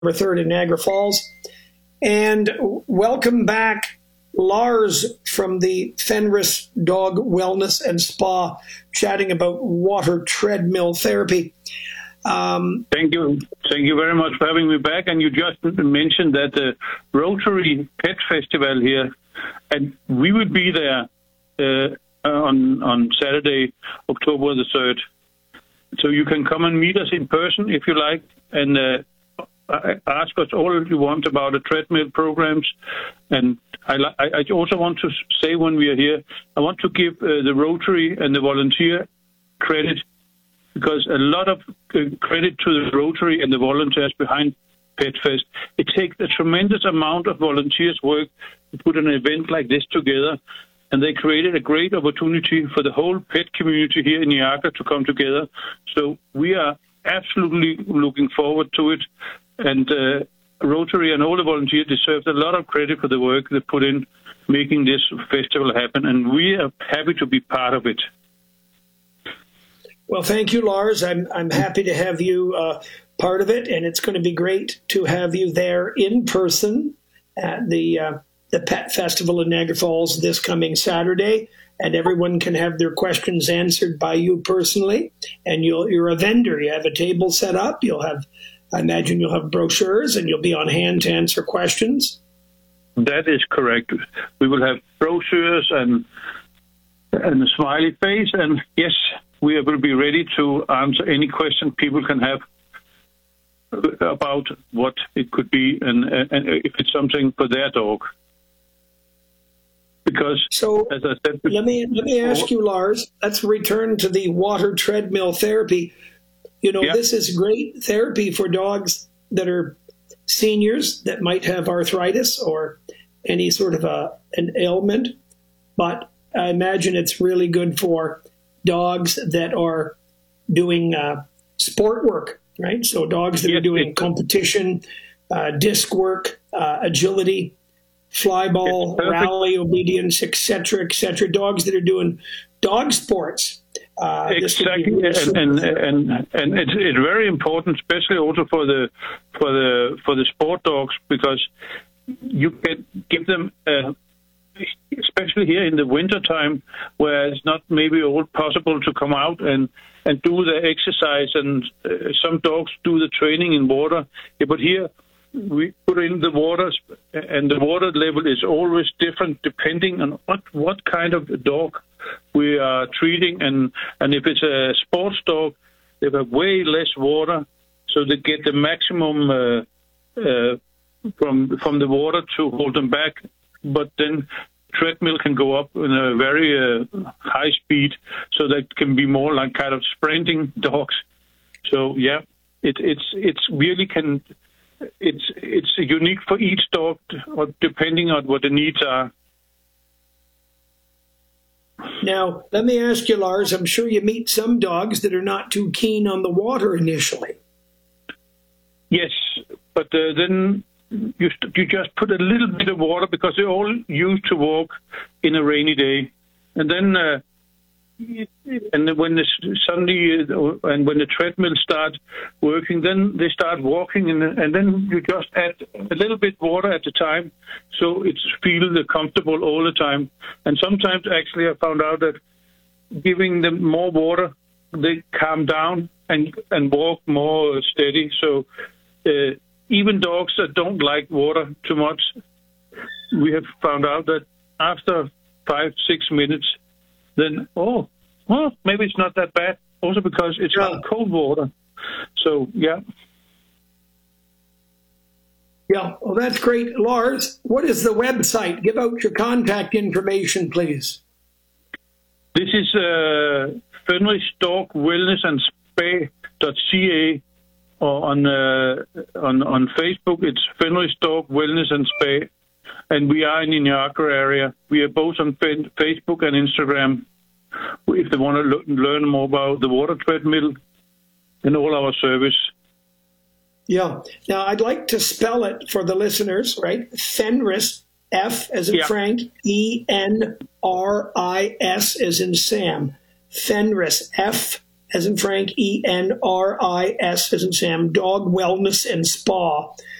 3rd in Niagara Falls. And welcome back, Lars from the Fenris Dog Wellness and Spa, chatting about water treadmill therapy. Thank you. Thank you very much for having me back. And you just mentioned that the Rotary Pet Festival here, and we will be there on Saturday, October the 3rd. So you can come and meet us in person if you like, and ask us all you want about the treadmill programs. And I also want to say when we are here, I want to give the Rotary and the volunteer credit, because a lot of credit to the Rotary and the volunteers behind PetFest. It takes a tremendous amount of volunteers' work to put an event like this together, and they created a great opportunity for the whole pet community here in Niagara to come together. So we are absolutely looking forward to it. And Rotary and all the volunteers deserve a lot of credit for the work they put in making this festival happen, and we are happy to be part of it. Well, thank you, Lars. I'm happy to have you part of it, and it's going to be great to have you there in person at the Pet Festival in Niagara Falls this coming Saturday, and everyone can have their questions answered by you personally. And you're a vendor. You have a table set up. I imagine you'll have brochures, and you'll be on hand to answer questions. That is correct. We will have brochures and a smiley face, and yes, we will be ready to answer any question people can have about what it could be and if it's something for their dog. Because, as I said before, let me ask you, Lars. Let's return to the water treadmill therapy. This is great therapy for dogs that are seniors that might have arthritis or any sort of an ailment. But I imagine it's really good for dogs that are doing sport work, right? So dogs that are doing competition, disc work, agility, flyball, rally, obedience, etc., etc. Dogs that are doing dog sports. Exactly, and it's very important, especially also for the sport dogs, because you can give them, especially here in the winter time, where it's not maybe all possible to come out and do the exercise, and some dogs do the training in water. Yeah, but here we put in the waters, and the water level is always different depending on what kind of dog we are treating, and if it's a sports dog, they have way less water, so they get the maximum from the water to hold them back. But then treadmill can go up in a very high speed, so that can be more like kind of sprinting dogs. So yeah, it's really can. It's unique for each dog, depending on what the needs are. Now, let me ask you, Lars, I'm sure you meet some dogs that are not too keen on the water initially. Yes, but then you just put a little bit of water, because they're all used to walk in a rainy day. And then when the treadmill starts working, then they start walking, and then you just add a little bit water at a time, so it's feel comfortable all the time. And sometimes, actually, I found out that giving them more water, they calm down and walk more steady. So even dogs that don't like water too much, we have found out that after 5-6 minutes, then, maybe it's not that bad. Also because it's not cold water. So, yeah. Yeah, well, that's great. Lars, what is the website? Give out your contact information, please. This is Fenris Dog Wellness and Spa.ca, or on Facebook, it's Fenris Dog Wellness and Spa. And we are in the Niagara area. We are both on Facebook and Instagram, if they want to learn more about the water treadmill and all our service. Yeah. Now, I'd like to spell it for the listeners, right? Fenris, F as in Frank, E-N-R-I-S as in Sam. Fenris, as in Frank, ENRIS as in Sam, Dog Wellness and Spa.